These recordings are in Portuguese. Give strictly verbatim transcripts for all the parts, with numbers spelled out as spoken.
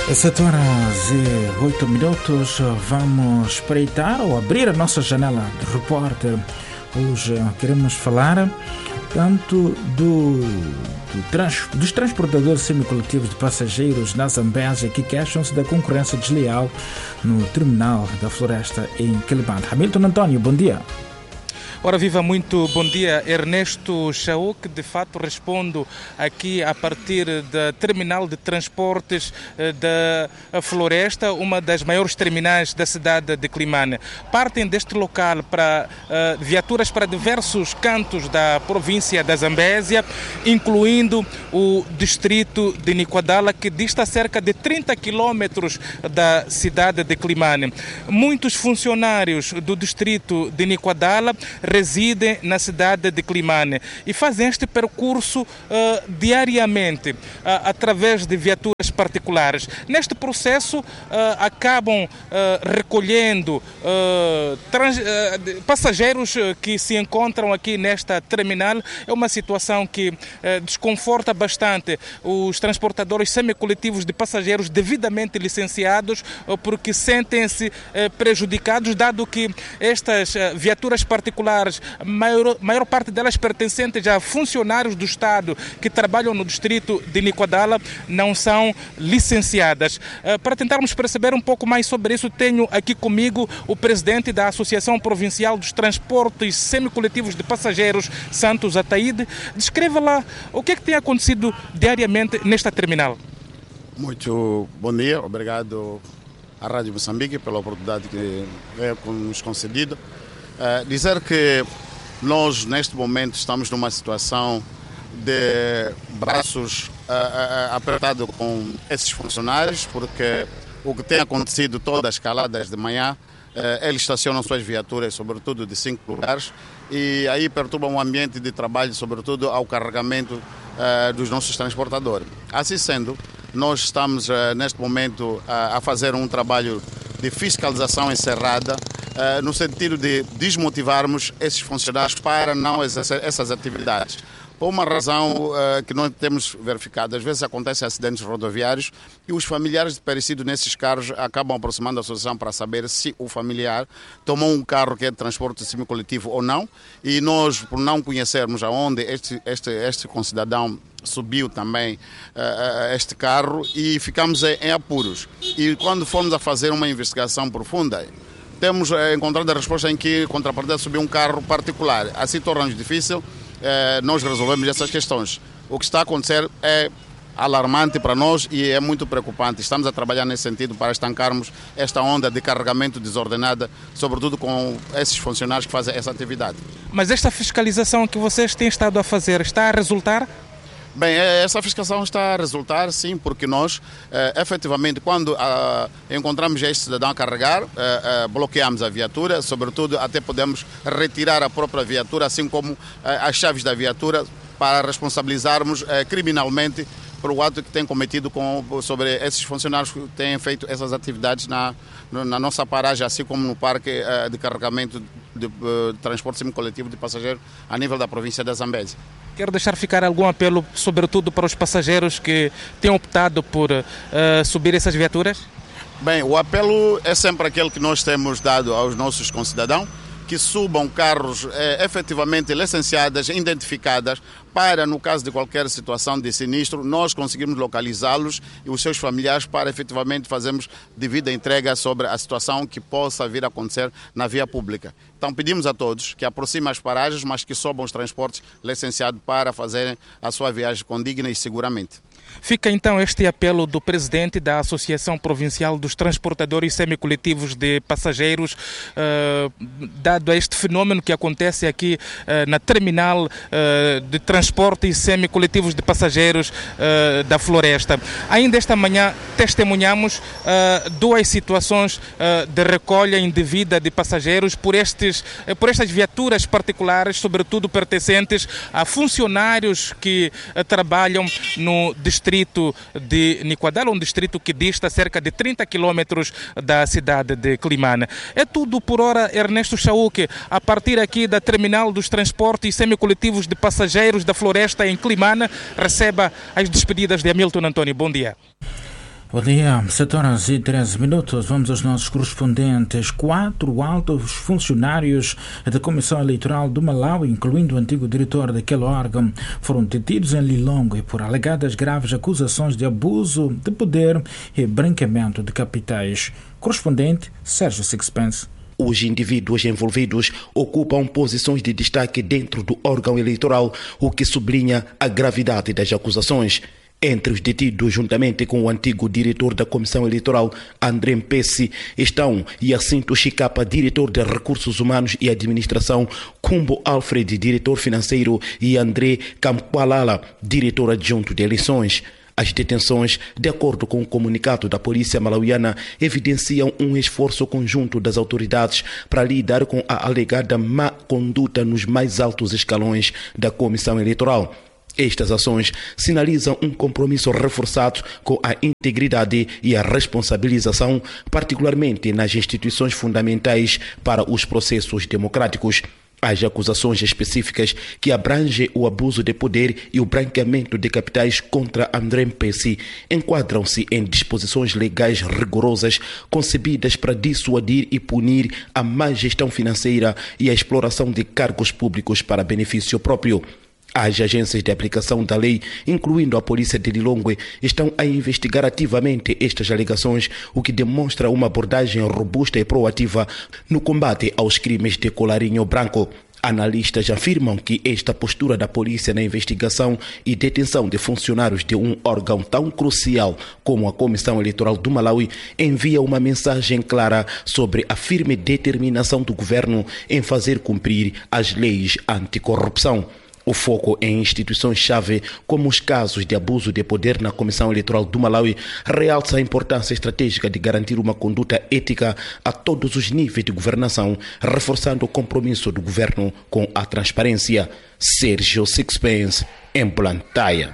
sete horas e oito minutos, vamos espreitar ou abrir a nossa janela de repórter. Hoje queremos falar tanto do, do trans, dos transportadores semicoletivos de passageiros na Zambésia que queixam-se da concorrência desleal no terminal da Floresta em Quelimane. Hamilton António, bom dia. Ora viva, muito bom dia. Ernesto Chauk, de fato respondo aqui a partir da terminal de transportes da Floresta, uma das maiores terminais da cidade de Quelimane. Partem deste local para uh, viaturas para diversos cantos da província da Zambésia, incluindo o distrito de Niquadala, que dista cerca de trinta quilômetros da cidade de Quelimane. Muitos funcionários do distrito de Niquadala residem na cidade de Quelimane e fazem este percurso uh, diariamente uh, através de viaturas particulares. Neste processo uh, acabam uh, recolhendo uh, trans, uh, passageiros que se encontram aqui nesta terminal. É uma situação que uh, desconforta bastante os transportadores semicoletivos de passageiros devidamente licenciados, uh, porque sentem-se uh, prejudicados, dado que estas uh, viaturas particulares, a maior, maior parte delas pertencentes a funcionários do Estado que trabalham no distrito de Niquadala, não são licenciadas. Uh, para tentarmos perceber um pouco mais sobre isso, tenho aqui comigo o presidente da Associação Provincial dos Transportes Semicoletivos de Passageiros, Santos Ataíde. Descreva lá o que é que tem acontecido diariamente nesta terminal. Muito bom dia, obrigado à Rádio Moçambique pela oportunidade que veio nos concedido. Uh, dizer que nós neste momento estamos numa situação de braços uh, uh, apertados com esses funcionários, porque o que tem acontecido todas as caladas de manhã, uh, eles estacionam suas viaturas, sobretudo de cinco lugares, e aí perturbam o ambiente de trabalho, sobretudo ao carregamento uh, dos nossos transportadores. Assim sendo, nós estamos uh, neste momento uh, a fazer um trabalho de fiscalização encerrada, Uh, no sentido de desmotivarmos esses funcionários para não exercer essas atividades. Por uma razão uh, que nós temos verificado, às vezes acontecem acidentes rodoviários e os familiares de perecidos nesses carros acabam aproximando a associação para saber se o familiar tomou um carro que é de transporte semicoletivo ou não, e nós, por não conhecermos aonde este, este, este concidadão subiu também uh, este carro, e ficamos em, em apuros. E quando fomos a fazer uma investigação profunda, temos eh, encontrado a resposta em que, contrapartida, subiu um carro particular. Assim torna-nos difícil eh, nós resolvemos essas questões. O que está a acontecer é alarmante para nós e é muito preocupante. Estamos a trabalhar nesse sentido para estancarmos esta onda de carregamento desordenada, sobretudo com esses funcionários que fazem essa atividade. Mas esta fiscalização que vocês têm estado a fazer está a resultar? Bem, essa fiscalização está a resultar, sim, porque nós, eh, efetivamente, quando ah, encontramos este cidadão a carregar, eh, eh, bloqueamos a viatura, sobretudo até podemos retirar a própria viatura, assim como eh, as chaves da viatura, para responsabilizarmos eh, criminalmente por o ato que tem cometido com, sobre esses funcionários que têm feito essas atividades na, na nossa paragem, assim como no parque eh, de carregamento de, de transporte semicoletivo de passageiros a nível da província da Zambésia. Quero deixar ficar algum apelo, sobretudo para os passageiros que têm optado por uh, subir essas viaturas? Bem, o apelo é sempre aquele que nós temos dado aos nossos concidadãos, que subam carros eh, efetivamente licenciadas, identificadas, para, no caso de qualquer situação de sinistro, nós conseguirmos localizá-los e os seus familiares para efetivamente fazermos devida entrega sobre a situação que possa vir a acontecer na via pública. Então pedimos a todos que aproximem as paragens, mas que sobam os transportes licenciados para fazerem a sua viagem condigna e seguramente. Fica então este apelo do presidente da Associação Provincial dos Transportadores Semicoletivos de Passageiros, uh, dado a este fenômeno que acontece aqui uh, na terminal uh, de transportes semicoletivos de passageiros uh, da Floresta. Ainda esta manhã testemunhamos uh, duas situações uh, de recolha indevida de passageiros por, estes, uh, por estas viaturas particulares, sobretudo pertencentes a funcionários que uh, trabalham no distrito de Niquadala, um distrito que dista cerca de trinta quilômetros da cidade de Quelimane. É tudo por hora, Ernesto Chauk, a partir aqui da terminal dos transportes semicoletivos de passageiros da Floresta em Quelimane. Receba as despedidas de Hamilton António. Bom dia. Bom dia, sete horas e treze minutos. Vamos aos nossos correspondentes. Quatro altos funcionários da Comissão Eleitoral do Malawi, incluindo o antigo diretor daquele órgão, foram detidos em Lilongwe por alegadas graves acusações de abuso de poder e branqueamento de capitais. Correspondente Sérgio Sixpence. Os indivíduos envolvidos ocupam posições de destaque dentro do órgão eleitoral, o que sublinha a gravidade das acusações. Entre os detidos, juntamente com o antigo diretor da Comissão Eleitoral, André Mpesi, estão Jacinto Chicapa, diretor de Recursos Humanos e Administração, Kumbo Alfred, diretor financeiro, e André Kamkwalala, diretor adjunto de eleições. As detenções, de acordo com o comunicado da polícia malauiana, evidenciam um esforço conjunto das autoridades para lidar com a alegada má conduta nos mais altos escalões da Comissão Eleitoral. Estas ações sinalizam um compromisso reforçado com a integridade e a responsabilização, particularmente nas instituições fundamentais para os processos democráticos. As acusações específicas que abrangem o abuso de poder e o branqueamento de capitais contra André Mpesi enquadram-se em disposições legais rigorosas concebidas para dissuadir e punir a má gestão financeira e a exploração de cargos públicos para benefício próprio. As agências de aplicação da lei, incluindo a polícia de Lilongwe, estão a investigar ativamente estas alegações, o que demonstra uma abordagem robusta e proativa no combate aos crimes de colarinho branco. Analistas afirmam que esta postura da polícia na investigação e detenção de funcionários de um órgão tão crucial como a Comissão Eleitoral do Malawi envia uma mensagem clara sobre a firme determinação do governo em fazer cumprir as leis anticorrupção. O foco em instituições-chave, como os casos de abuso de poder na Comissão Eleitoral do Malawi, realça a importância estratégica de garantir uma conduta ética a todos os níveis de governação, reforçando o compromisso do governo com a transparência. Sérgio Sixpence, em Blantyre.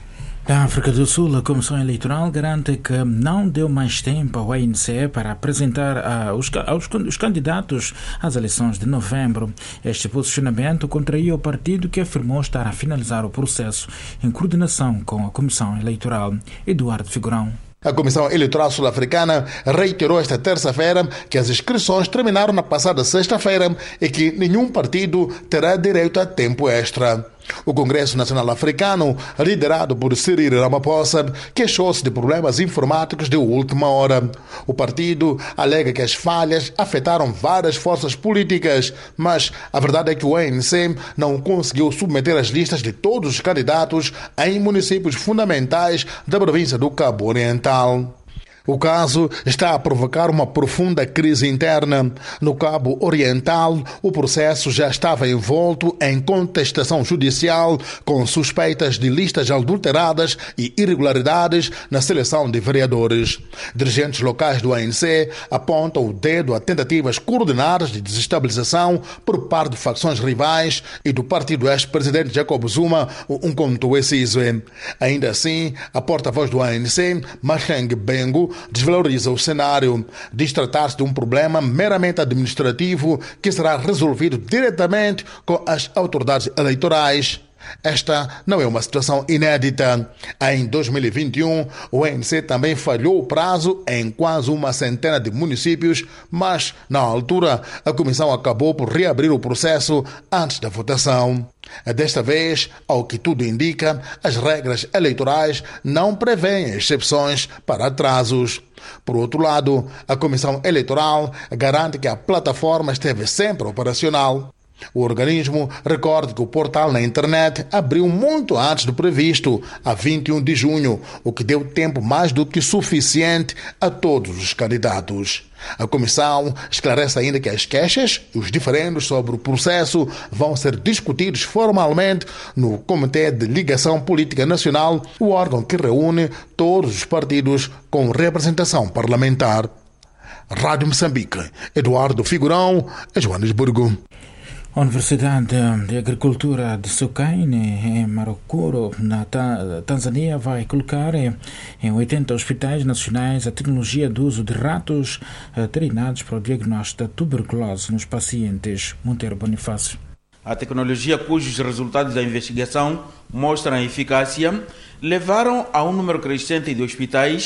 Da África do Sul, a Comissão Eleitoral garante que não deu mais tempo ao A N C para apresentar uh, os, aos, os candidatos às eleições de novembro. Este posicionamento contraria o partido que afirmou estar a finalizar o processo em coordenação com a Comissão Eleitoral. Eduardo Figurão. A Comissão Eleitoral Sul-Africana reiterou esta terça-feira que as inscrições terminaram na passada sexta-feira e que nenhum partido terá direito a tempo extra. O Congresso Nacional Africano, liderado por Cyril Ramaphosa, queixou-se de problemas informáticos de última hora. O partido alega que as falhas afetaram várias forças políticas, mas a verdade é que o A N C não conseguiu submeter as listas de todos os candidatos em municípios fundamentais da província do Cabo Oriental. O caso está a provocar uma profunda crise interna. No Cabo Oriental, o processo já estava envolto em contestação judicial com suspeitas de listas adulteradas e irregularidades na seleção de vereadores. Dirigentes locais do A N C apontam o dedo a tentativas coordenadas de desestabilização por parte de facções rivais e do partido ex-presidente Jacob Zuma, o Umkhonto Sizwe. Ainda assim, a porta-voz do A N C, Maheng Bengu, desvaloriza o cenário. Diz tratar-se de um problema meramente administrativo que será resolvido diretamente com as autoridades eleitorais. Esta não é uma situação inédita. Em dois mil e vinte e um, o A N C também falhou o prazo em quase uma centena de municípios, mas, na altura, a Comissão acabou por reabrir o processo antes da votação. Desta vez, ao que tudo indica, as regras eleitorais não prevêem exceções para atrasos. Por outro lado, a Comissão Eleitoral garante que a plataforma esteve sempre operacional. O organismo recorda que o portal na internet abriu muito antes do previsto, a vinte e um de junho, o que deu tempo mais do que suficiente a todos os candidatos. A comissão esclarece ainda que as queixas e os diferendos sobre o processo vão ser discutidos formalmente no Comitê de Ligação Política Nacional, o órgão que reúne todos os partidos com representação parlamentar. Rádio Moçambique, Eduardo Figurão, Joanesburgo. A Universidade de Agricultura de Sokaine, em Marokuro, na Tanzânia, vai colocar em oitenta hospitais nacionais a tecnologia do uso de ratos treinados para o diagnóstico da tuberculose nos pacientes. Monteiro Bonifácio. A tecnologia cujos resultados da investigação mostram a eficácia levaram a um número crescente de hospitais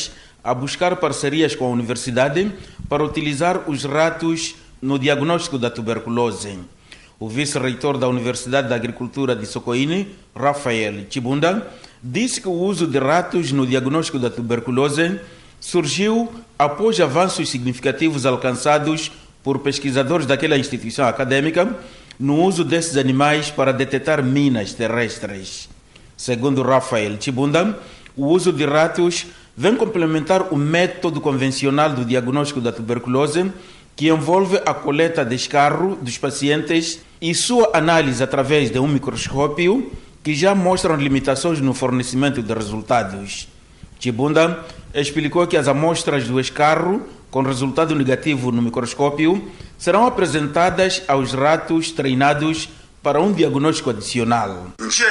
a buscar parcerias com a universidade para utilizar os ratos no diagnóstico da tuberculose. O vice-reitor da Universidade da Agricultura de Socoine, Rafael Chibunda, disse que o uso de ratos no diagnóstico da tuberculose surgiu após avanços significativos alcançados por pesquisadores daquela instituição acadêmica no uso desses animais para detectar minas terrestres. Segundo Rafael Chibunda, o uso de ratos vem complementar o método convencional do diagnóstico da tuberculose, que envolve a coleta de escarro dos pacientes e sua análise através de um microscópio, que já mostram limitações no fornecimento de resultados. Chibunda explicou que as amostras do escarro com resultado negativo no microscópio serão apresentadas aos ratos treinados para um diagnóstico adicional.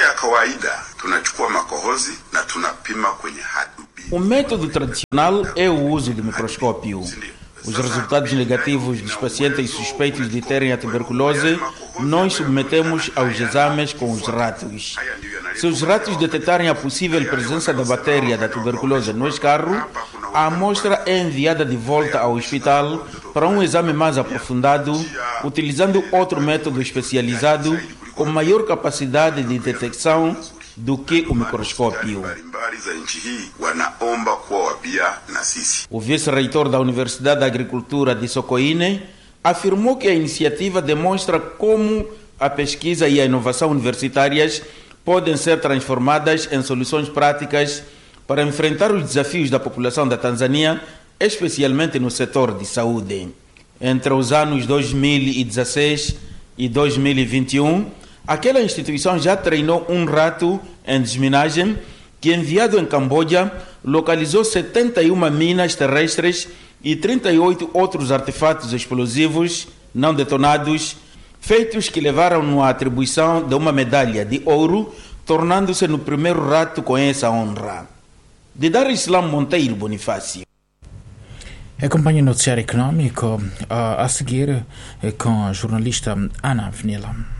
O método tradicional é o uso do microscópio. Os resultados negativos dos pacientes suspeitos de terem a tuberculose nós submetemos aos exames com os ratos. Se os ratos detectarem a possível presença da bactéria da tuberculose no escarro, a amostra é enviada de volta ao hospital para um exame mais aprofundado, utilizando outro método especializado com maior capacidade de detecção do que o microscópio. O vice-reitor da Universidade da Agricultura de Socoine afirmou que a iniciativa demonstra como a pesquisa e a inovação universitárias podem ser transformadas em soluções práticas para enfrentar os desafios da população da Tanzânia, especialmente no setor de saúde. Entre os anos dois mil e dezesseis e dois mil e vinte e um, aquela instituição já treinou um rato em desminagem que, enviado em Camboja, localizou setenta e uma minas terrestres e trinta e oito outros artefatos explosivos não detonados, feitos que levaram-no à atribuição de uma medalha de ouro, tornando-se no primeiro rato com essa honra. De Dar Islam Monteiro Bonifácio. Acompanhe o noticiário econômico a seguir com a jornalista Ana Avenila.